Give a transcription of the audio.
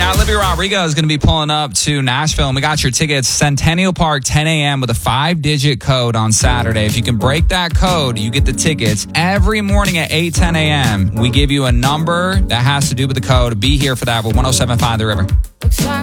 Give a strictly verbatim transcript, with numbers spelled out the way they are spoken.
Yeah, Olivia Rodrigo is going to be pulling up to Nashville, and we got your tickets. Centennial Park, ten a.m. with a five-digit code on Saturday. If you can break that code, you get the tickets. Every morning at eight ten a.m., we give you a number that has to do with the code. Be here for that with one oh seven point five The River.